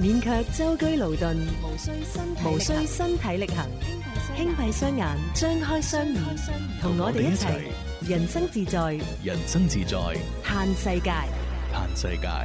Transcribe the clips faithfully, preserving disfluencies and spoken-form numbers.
免卻舟車勞頓，無需身體無需身體力行，輕閉雙眼，張開雙耳，同我哋一齊人生自在， 人生自在， 嘆世界， 嘆世界。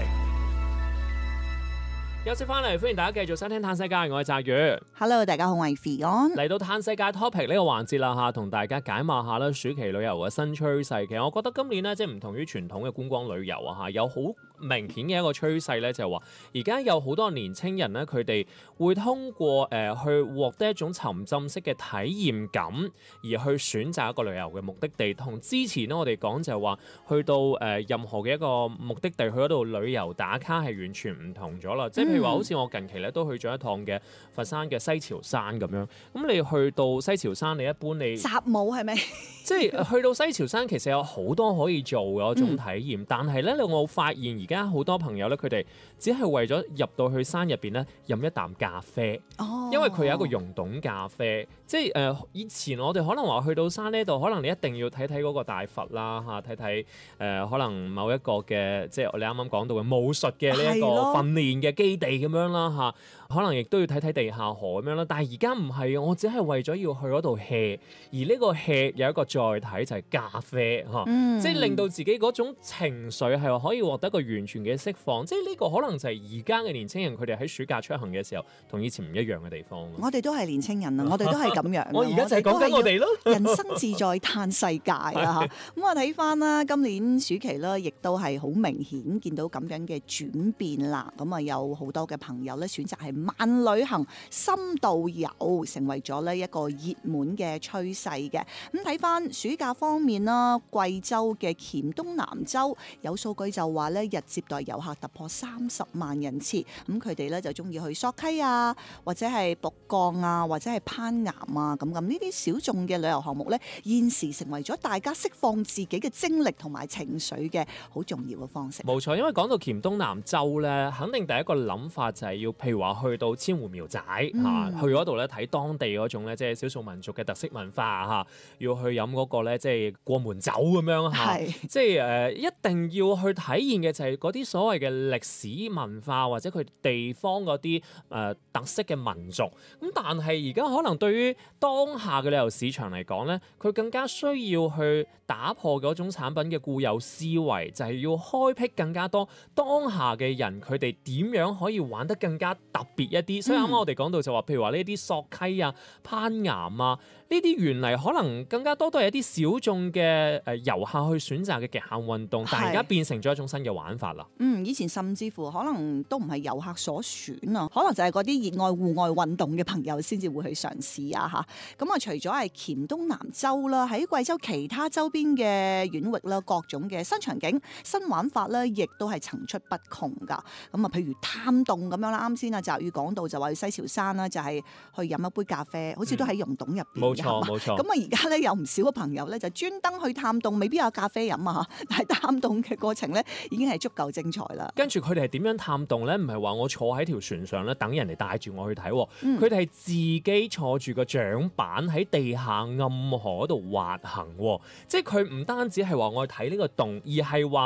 休息翻嚟，歡迎大家繼續收聽《嘆世界》，我係澤宇。 Hello， 大家好，我係 Fion。 嚟到《嘆世界》topic 呢個環節啦嚇，同大家解碼下啦暑期旅遊嘅新趨勢。其實我覺得今年呢，即係唔同於傳統嘅觀光旅遊啊嚇，有好明顯嘅一個趨勢咧，就係話而家有好多年青人咧，佢哋會通過誒、呃、去獲得一種沉浸式嘅體驗感，而去選擇一個旅遊嘅目的地。同之前咧，我哋講就係話去到誒、呃、任何嘅一個目的地去嗰度旅遊打卡係完全唔同咗啦。即係譬如話，好似我近期咧都去咗一趟嘅佛山嘅西樵山咁樣。咁你去到西樵山，你一般你習武係咪？ 即係去到西樵山，其實有好多可以做嘅一種體驗，嗯、但係咧，我發現而家好多朋友咧，佢哋只係為咗入到去山入邊咧，飲一啖咖啡。哦，因為佢有一個溶洞咖啡，即係誒、呃、以前我哋可能話去到山呢度，可能你一定要睇睇嗰個大佛啦嚇，睇睇誒可能某一個嘅即係你啱啱講到嘅武術嘅呢一個訓練嘅基地咁樣啦嚇，可能亦都要睇睇地下河咁樣啦。但係而家唔係，我只係為咗要去嗰度 hea， 而呢個 hea 有一個載體就係咖啡嚇，嗯、即係令到自己嗰種情緒係可以獲得一個完全嘅釋放。即係呢個可能就係而家嘅年輕人佢哋喺暑假出行嘅時候同以前唔一樣嘅地方。 我哋都係年輕人啊，我哋都係咁樣。 我而家就係講緊我哋咯， 人生自在嘆世界啊！咁我睇翻啦，今年暑期啦，亦都係好明顯見到咁樣嘅轉變啦。咁啊，有好多嘅朋友咧選擇係慢旅行、深度遊，成為咗呢一個熱門嘅趨勢嘅。咁睇翻暑假方面啦，貴州嘅黔東南州有數據就話咧，日接待遊客突破三十萬人次。咁佢哋咧就中意去索溪啊，或者係북降啊，或者係攀岩啊，咁咁呢啲小眾嘅旅遊項目咧，現時成為咗大家釋放自己嘅精力同埋情緒嘅好重要嘅方式。 冇錯，因為講到黔東南州咧，肯定第一個諗法就係要，譬如話去到千戶苗寨嚇、嗯啊，去嗰度咧睇當地嗰種咧，即係少數民族嘅特色文化嚇、啊，要去飲嗰個咧，即係過門酒咁樣嚇，是即係誒、呃、一定要去體驗嘅就係嗰啲所謂嘅歷史文化或者佢地方嗰啲誒特色嘅民族。咁但係而家可能對於當下嘅旅遊市場嚟講咧，佢更加需要去打破嗰種產品嘅固有思維，就係、是、要開闢更加多當下嘅人，佢哋點樣可以玩得更加特別一啲。嗯、所以啱啱我哋講到就話，譬如話呢啲索溪啊、攀岩啊，呢啲原嚟可能更加多都係一啲小眾嘅誒遊客去選擇嘅極限運動，但係而家變成咗一種新嘅玩法啦。 嗯，以前甚至乎可能都唔係遊客所選啊，可能就係嗰啲熱愛戶外運動嘅朋友先至會去嘗試啊嚇。咁啊，除咗係黔東南州啦，喺貴州其他周邊嘅縣域啦，各種嘅新場景、新玩法咧，亦都係層出不窮噶。咁啊，譬如探洞咁樣啦，啱先啊澤宇講到就話去西樵山啦，就係、是、去飲一杯咖啡，好似都喺溶洞入邊。冇錯冇錯。咁啊，而家咧有唔少嘅朋友咧就專登去探洞，未必有咖啡飲啊，但係探洞嘅過程咧已經係足夠精彩啦。 跟住佢哋係點樣探洞咧？唔係話我坐喺條船上咧等人哋帶住我去睇，佢哋係自己坐住個槳板喺地下暗河度滑行，即係佢唔單止係話我去睇呢個洞，而係話